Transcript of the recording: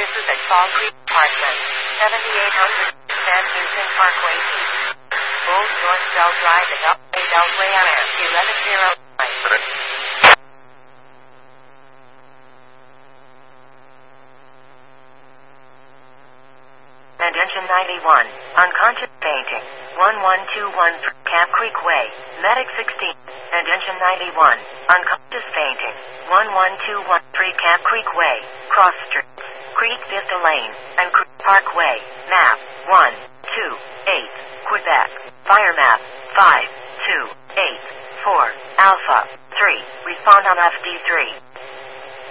This is at Fall Creek Apartment, 7800 San Houston Parkway East. Old North Bell Drive at Beltway RS 1109. Attention 91, unconscious fainting, 1121 Camp Creek Way, Medic 16. Attention 91, unconscious fainting, 11213 Camp Creek Way, Cross Streets, Creek Vista Lane, and Creek Parkway, map 128, Quebec, fire map 5284, Alpha 3, respond on FD3.